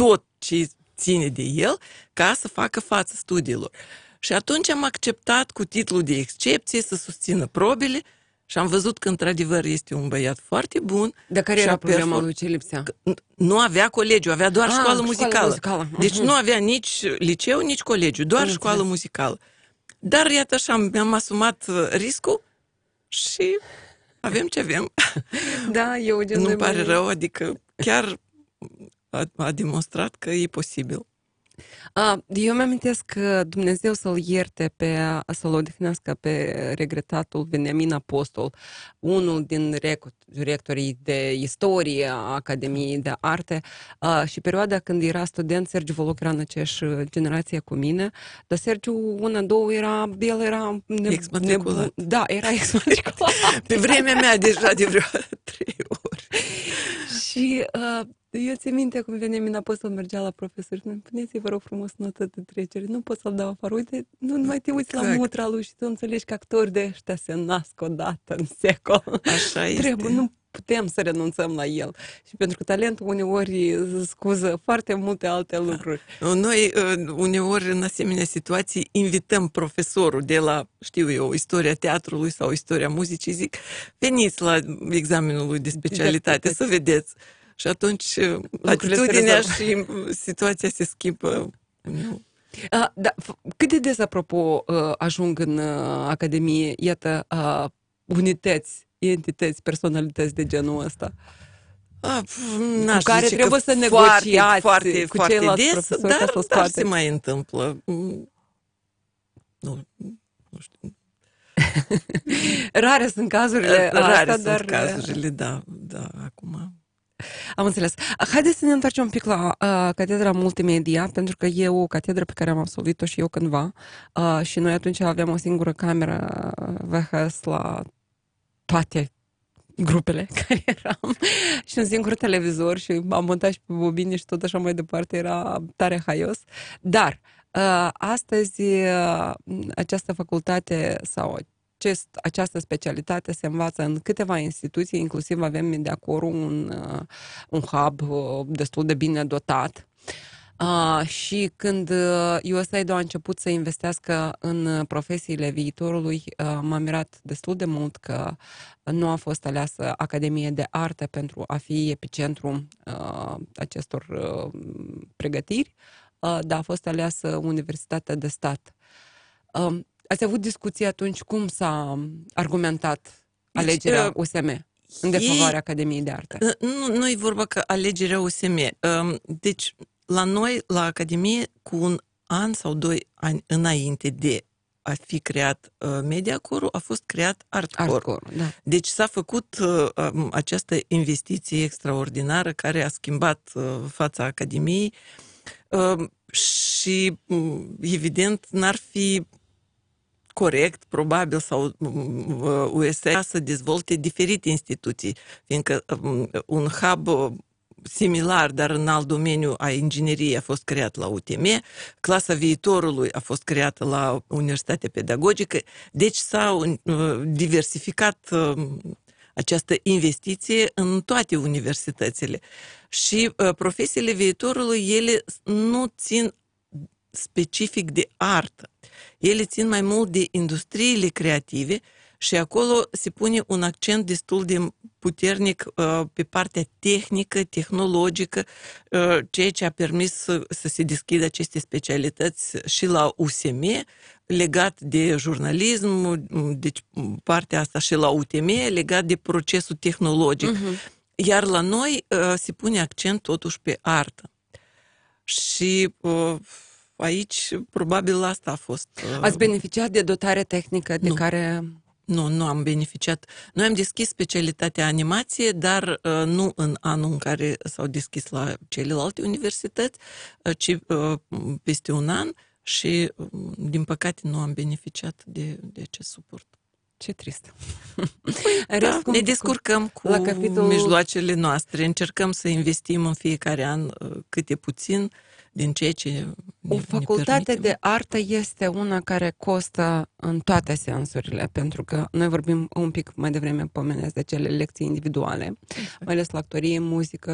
tot ce ține de el ca să facă față studiilor. Și atunci am acceptat cu titlul de excepție să susțină probele și am văzut că într-adevăr este un băiat foarte bun. De care era problema lui, ce lipsea? Nu avea colegiu, avea doar școală muzicală. Deci nu avea nici liceu, nici colegiu, doar școală muzicală. Dar iată așa, mi-am asumat riscul și avem ce avem. Da, Nu-mi pare rău, adică chiar a demonstrat că e posibil. Eu mi-amintesc că Dumnezeu să-l ierte să-l odihnească pe regretatul Veniamin Apostol, unul din rectorii de istorie a Academiei de Arte, și perioada când era student, Sergiu Voloc era în aceeași generație cu mine, dar Sergiu, el era exmatriculat. Da, era exmatriculat. Pe vremea mea deja de vreo 3 ori. Și eu țin minte cum Veniamin Apostol mergea la profesor și puneți-i, vă rog frumos, notă de trecere. Nu pot să-l dau afară. Uite, nu mai te uiți la mutra lui și tu înțelegi că actori de ăștia se nasc odată în secol. Așa este. Nu putem să renunțăm la el. Și pentru că talentul uneori scuză foarte multe alte lucruri. Noi uneori în asemenea situații invităm profesorul de la, știu eu, istoria teatrului sau istoria muzicii, zic, veniți la examenul lui de specialitate să vedeți. Și atunci atitudinea și situația se schimbă. Da, cât de des, apropo, ajung în Academie, iată, unități, entități, personalități de genul ăsta? Cu care trebuie să negociați foarte cu ceilalți des, profesori, dar se mai întâmplă. Nu știu. Rare sunt cazurile astea, dar cazurile, da, acum. Am înțeles. Haideți să ne întoarcem un pic la catedra multimedia, pentru că e o catedră pe care am absolvit-o și eu cândva, și noi atunci aveam o singură cameră VHS la toate grupele care eram și un singur televizor și am montat și pe bobine și tot așa mai departe, era tare haios. Dar astăzi această facultate sau această specialitate se învață în câteva instituții, inclusiv avem Mediacorul, un hub destul de bine dotat. Și când USAID a început să investească în profesiile viitorului, m-a mirat destul de mult că nu a fost aleasă Academie de Artă pentru a fi epicentru acestor pregătiri, dar a fost aleasă Universitatea de Stat. Ați avut discuții atunci cum s-a argumentat alegerea USM în defavoarea Academiei de Artă? Nu e vorba că alegerea USM. Deci, la noi, la Academie, cu un an sau 2 ani înainte de a fi creat Mediacorul, a fost creat Artcorul. Da. Deci s-a făcut această investiție extraordinară care a schimbat fața Academiei și, evident, n-ar fi corect, probabil, sau USA să dezvolte diferite instituții, fiindcă un hub similar, dar în alt domeniu a ingineriei a fost creat la UTM, clasa viitorului a fost creată la Universitatea Pedagogică, deci s-a diversificat această investiție în toate universitățile. Și profesiile viitorului, ele nu țin specific de artă. Ele țin mai mult de industriile creative și acolo se pune un accent destul de puternic pe partea tehnică, tehnologică, ceea ce a permis să se deschidă aceste specialități și la USM, legat de jurnalism, deci partea asta și la UTM, legat de procesul tehnologic. Iar la noi se pune accent totuși pe artă. Și aici, probabil, asta a fost. Ați beneficiat de dotare tehnică de care... Nu am beneficiat. Noi am deschis specialitatea animație, dar nu în anul în care s-au deschis la celelalte universități, ci peste un an și, din păcate, nu am beneficiat de acest suport. Ce trist. Da, ne descurcăm cu mijloacele noastre, încercăm să investim în fiecare an câte puțin din ceea ce o facultate de artă este una care costă în toate sensurile, pentru că noi vorbim un pic mai devreme, pomenesc de cele lecții individuale, mai ales la actorie, muzică,